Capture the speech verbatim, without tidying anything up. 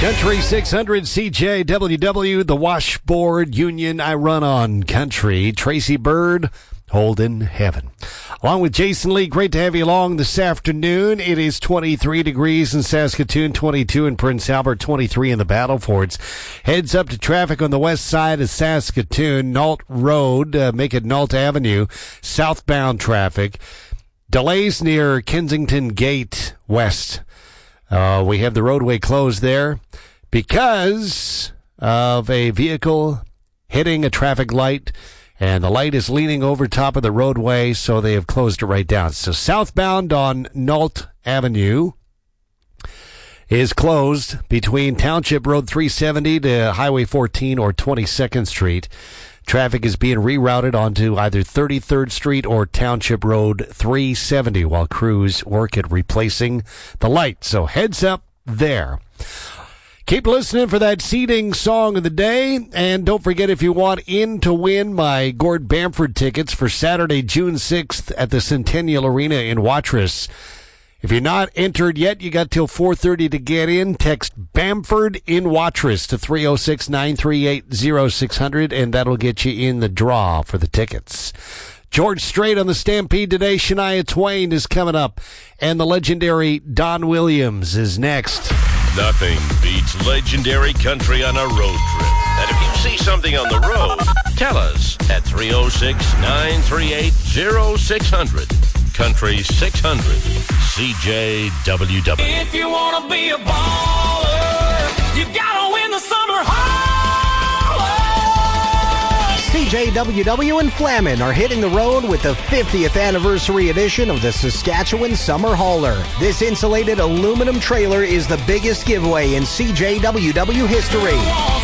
Country six hundred C J W W, the washboard union I run on country. Tracy Byrd, Holden Heaven. Along with Jason Lee, great to have you along this afternoon. It is twenty-three degrees in Saskatoon, twenty-two in Prince Albert, twenty-three in the Battle Forts. Heads up to traffic on the west side of Saskatoon, Nault Road, uh, make it Nault Avenue, southbound traffic. Delays near Kensington Gate West. Uh, we have the roadway closed there because of a vehicle hitting a traffic light, and the light is leaning over top of the roadway, so they have closed it right down. So southbound on Nault Avenue is closed between Township Road three seventy to Highway fourteen or twenty-second Street. Traffic is being rerouted onto either thirty-third Street or Township Road three seventy while crews work at replacing the light. So heads up there. Keep listening for that seeding song of the day. And don't forget, if you want in to win my Gord Bamford tickets for Saturday, June sixth at the Centennial Arena in Watrous. If you're not entered yet, you got till four thirty to get in. Text Bamford in Watrous to three oh six, nine three eight, oh six hundred, and that'll get you in the draw for the tickets. George Strait on the Stampede today. Shania Twain is coming up, and the legendary Don Williams is next. Nothing beats legendary country on a road trip. And if you see something on the road, tell us at three oh six, nine three eight, oh six hundred. Country six hundred C J W W. If you want to be a baller, you got to win the summer holler. C J W W and Flamin are hitting the road with the fiftieth anniversary edition of the Saskatchewan Summer Hauler. This insulated aluminum trailer is the biggest giveaway in C J W W history.